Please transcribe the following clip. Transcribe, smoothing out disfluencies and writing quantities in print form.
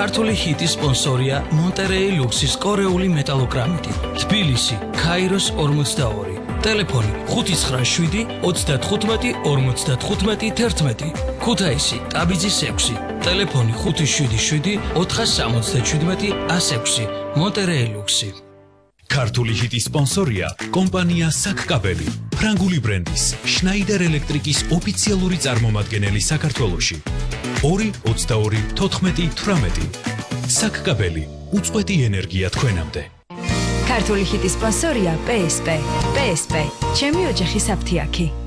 ქართული ჰიტის სპონსორია მონტერეი ლუქსის კორეული მეტალოგრამიტი. თბილისი, ქაიროს 42. ტელეფონი 597 35 55 11. ქუთაისი, ტაბიძის 6. ტელეფონი 577 477 106. მონტერეი ლუქსი. ქართული ჰიტის სპონსორია კომპანია საკკაბელი, ფრანგული ბრენდის შნაიდერ ელექტრიკის ოფიციალური წარმომადგენელი საქართველოში. 222 საკკაბელი, უწყვეტი ენერგია თქვენამდე. ქართული ჰიტის სპონსორია PSP. PSP, ჩემი ოჯახის აფთიაქი.